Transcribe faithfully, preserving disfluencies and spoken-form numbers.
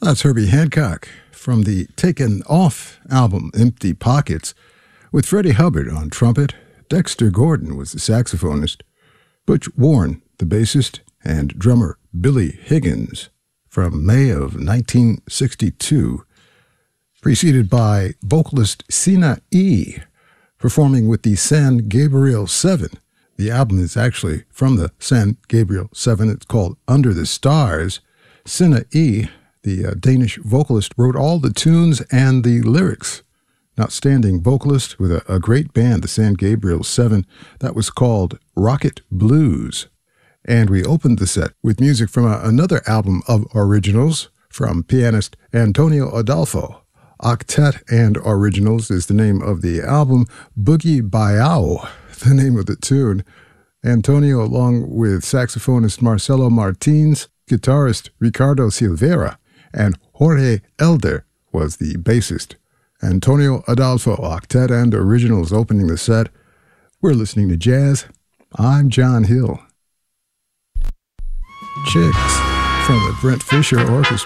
That's Herbie Hancock from the Taken Off album Empty Pockets, with Freddie Hubbard on trumpet. Dexter Gordon was the saxophonist, Butch Warren the bassist, and drummer Billy Higgins from May of nineteen sixty-two, preceded by vocalist Sina E. performing with the San Gabriel Seven. The album is actually from the San Gabriel Seven. It's called Under the Stars. Sina E., the uh, Danish vocalist, wrote all the tunes and the lyrics. An outstanding vocalist with a, a great band, the San Gabriel Seven, that was called Rocket Blues. And we opened the set with music from a, another album of originals from pianist Antonio Adolfo. Octet and Originals is the name of the album. Boogie Bayou, the name of the tune. Antonio, along with saxophonist Marcelo Martins, guitarist Ricardo Silveira, and Jorge Elder was the bassist. Antonio Adolfo, Octet and Originals opening the set. We're listening to jazz. I'm John Hill. Chicks from the Brent Fisher Orchestra.